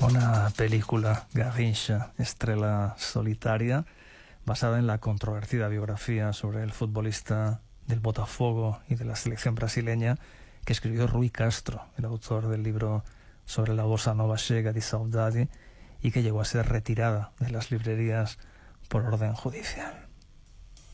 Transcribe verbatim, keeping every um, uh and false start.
una película, Garrincha, Estrella Solitaria, basada en la controvertida biografía sobre el futbolista del Botafogo y de la selección brasileña que escribió Rui Castro, el autor del libro sobre la bossa nova chega de Saudade, y que llegó a ser retirada de las librerías por orden judicial.